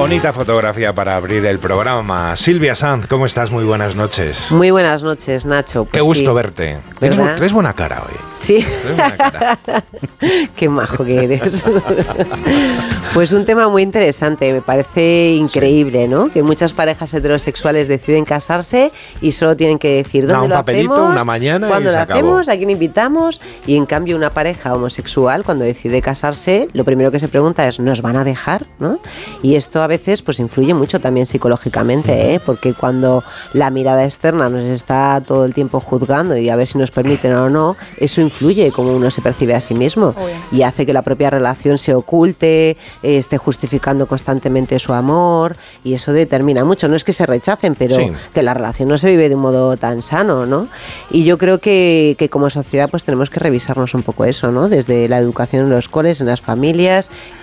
Bonita fotografía para abrir el programa. Silvia Sanz, ¿cómo estás? Muy buenas noches. Muy buenas noches, Nacho. Pues qué gusto sí, verte. ¿verdad? Traes buena cara hoy. Sí. Traes buena cara. Qué majo que eres. Pues un tema muy interesante, me parece increíble, ¿no? Que muchas parejas heterosexuales deciden casarse y solo tienen que decir dónde un lo papelito, hacemos, una mañana cuándo y se lo acabó. hacemos, a quién invitamos. Y en cambio una pareja homosexual, cuando decide casarse, lo primero que se pregunta es ¿nos van a dejar? ¿No? Y esto a veces pues influye mucho también psicológicamente, ¿eh? Porque cuando la mirada externa nos está todo el tiempo juzgando y a ver si nos permiten o no, eso influye como uno se percibe a sí mismo y hace que la propia relación se oculte, esté justificando constantemente su amor, y eso determina mucho. No es que se rechacen, pero sí, que la relación no se vive de un modo tan sano, ¿no? Y yo creo que como sociedad pues tenemos que revisarnos un poco eso, ¿no? Desde la educación en los coles, en las familias,